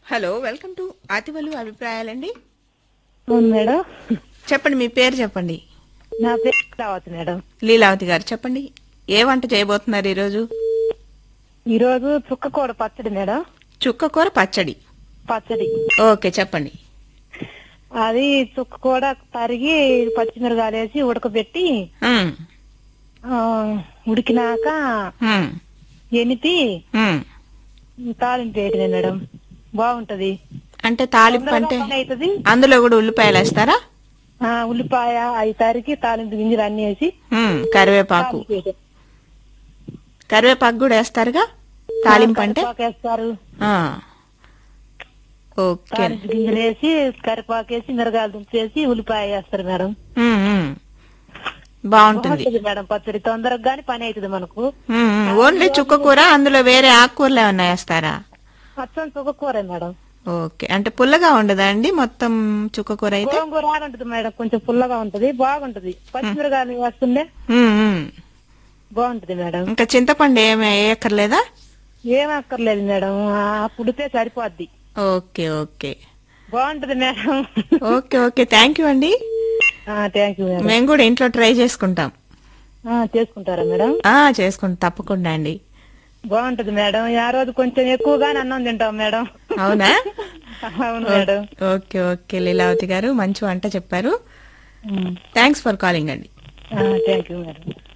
Hello, welcome to అతివలు అభిప్రాయాలండి. అవును madam. చెప్పండి, మీ పేరు చెప్పండి. నా పేరు లీలావతి మేడం. లీలావతి గారు చెప్పండి, ఏ వంట చేయబోతున్నారు ఈరోజు? ఈరోజు చుక్కకూర పచ్చడి మేడం. చుక్కకూర పచ్చడి. పచ్చడి ఓకే, చెప్పండి. అది చుక్కకూర తరిగి పచ్చిమిరకాయలు వేసి ఉడకబెట్టి మ్మ్. ఆ, ఉడికినాక మ్మ్. ఎనిపి మ్మ్. తాలింపు వేయటమే మేడం. బాగుంటది. అంటే తాలింపు అంటే తొందరగా పని అవుతుంది. అందులో కూడా ఉల్లిపాయలు వేస్తారా? ఉల్లిపాయ అవి తరిగి తాలింపు గింజలు అన్ని వేసి కరివేపాకు. తాలింపు వేయటం. కరివేపాకు కూడా వేస్తారుగా తాలింపు అంటే? కరివేపాకు వేస్తారు. ఆ. ఓకే. తాలింపు గింజలు వేసి కరివేపాకు వేసి మిరగాయలు దుంపేసి ఉల్లిపాయ వేస్తారు మేడం. బాగుంటుంది. బాగుంటది మేడం పచ్చడి. తొందరగా గాని పని అవుతుంది మనకు. ఓన్లీ చుక్కకూర, అందులో వేరే ఆకుకూరలు ఏమన్నా వేస్తారా? అచ్చం చుక్కకూర మేడం. ఓకే, అంటే పుల్లగా ఉండదా అండి మొత్తం చుక్కకూర అయితే? గోంగూర ఉంటుంది మేడం, కొంచెం పుల్లగా ఉంటది, బాగుంటది. పచ్చిమిరకాయలు వేస్తుండే మ్మ్, మ్మ్. బాగుంటది మేడం. ఇంకా చింతపండు ఏమి వేయక్కర్లేదా? ఏం అక్కర్లేదు మేడం, పుడితే సరిపోద్ది. Okay okay. బాగుంటది madam. Okay okay, thank you అండి. Thank you madam. మేము కూడా ఇంట్లో ట్రై చేసుకుంటాం. చేసుకుంటారా మేడం? చేసుకుంటాం తప్పకుండా అండి. బాగుంటది మేడం. ఆ రోజు కొంచెం ఎక్కువగానే అన్నం తింటాం మేడం. అవునా? అవును మేడం. ఓకే ఓకే లీలావతి గారు, మంచి వంట చెప్పారు. థ్యాంక్స్ ఫర్ కాలింగ్ అండి. Thank you madam.